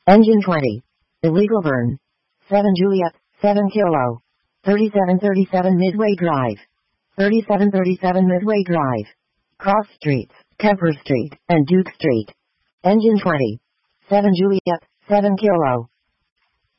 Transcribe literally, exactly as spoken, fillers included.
Engine twenty. Illegal burn. seven Juliet, seven Kilo. thirty-seven thirty-seven Midway Drive. thirty-seven thirty-seven Midway Drive. Cross Streets, Kemper Street, and Duke Street. Engine twenty. seven Juliet, seven Kilo.